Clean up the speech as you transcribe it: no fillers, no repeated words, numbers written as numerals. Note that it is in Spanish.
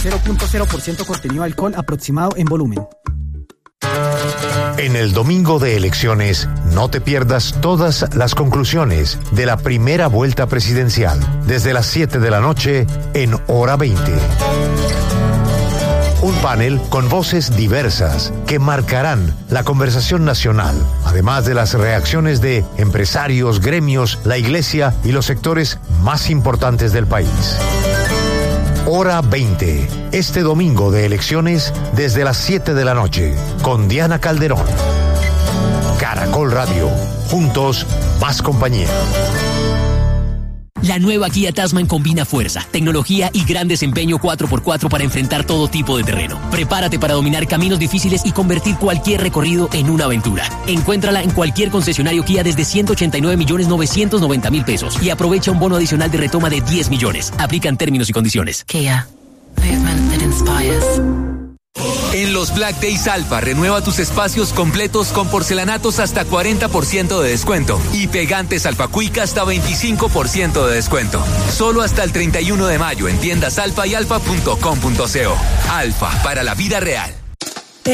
0.0% contenido de alcohol aproximado en volumen. En el domingo de elecciones, no te pierdas todas las conclusiones de la primera vuelta presidencial, desde las 7 de la noche en Hora 20. Un panel con voces diversas que marcarán la conversación nacional, además de las reacciones de empresarios, gremios, la iglesia y los sectores más importantes del país. Hora 20, este domingo de elecciones desde las 7 de la noche, con Diana Calderón. Caracol Radio, juntos, más compañía. La nueva Kia Tasman combina fuerza, tecnología y gran desempeño 4x4 para enfrentar todo tipo de terreno. Prepárate para dominar caminos difíciles y convertir cualquier recorrido en una aventura. Encuéntrala en cualquier concesionario Kia desde 189.990.000 pesos y aprovecha un bono adicional de retoma de 10 millones. Aplican términos y condiciones. Kia. Movement that inspires. En los Black Days Alfa, renueva tus espacios completos con porcelanatos hasta 40% de descuento y pegantes Alfa Quick hasta 25% de descuento. Solo hasta el 31 de mayo en tiendas Alfa y alfa.com.co. Alfa, para la vida real.